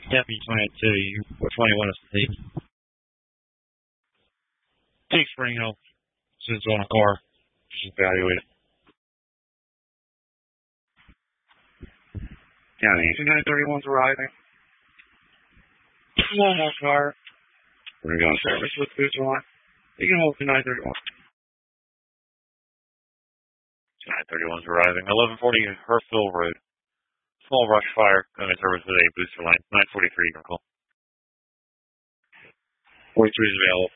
Deputy 22, which one you want us to take? Take Spring Hill, since it's on a car. Just evaluate it. County 931's arriving. One more car. We're going to service with boots on. You can hold to 931. 931's arriving. 1140 Herfville Road. Small rush fire. Going to service with a booster line. 943, you can call. 43 is available.